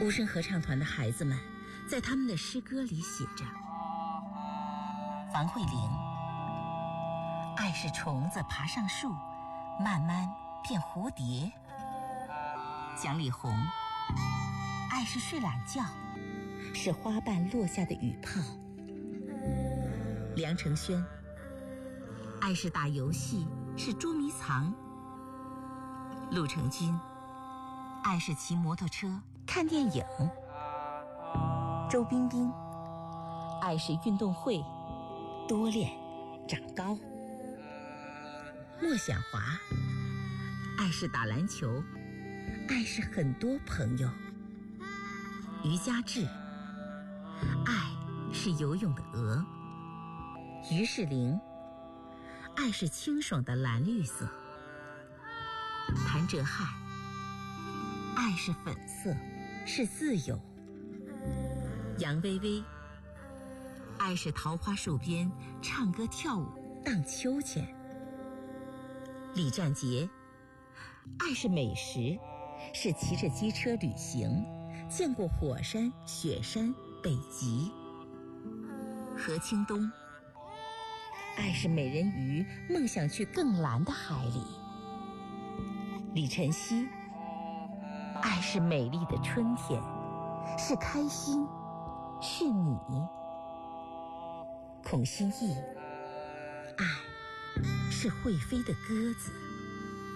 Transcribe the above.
无声合唱团的孩子们在他们的诗歌里写着：房慧玲，爱是虫子爬上树，慢慢变蝴蝶；蒋丽红，爱是睡懒觉，是花瓣落下的雨泡；梁承轩，爱是打游戏，是捉迷藏；陆成军，爱是骑摩托车看电影；周冰冰，爱是运动会多练长高；莫晓华，爱是打篮球，爱是很多朋友；于佳志，爱是游泳的鹅；于世玲，爱是清爽的蓝绿色；谭哲瀚，爱是粉色，是自由；杨薇薇，爱是桃花树边唱歌跳舞荡秋千；李占杰，爱是美食，是骑着机车旅行，见过火山雪山北极；何清东，爱是美人鱼梦想去更蓝的海里；李晨曦，爱是美丽的春天，是开心，是你；孔欣义，爱是会飞的鸽子。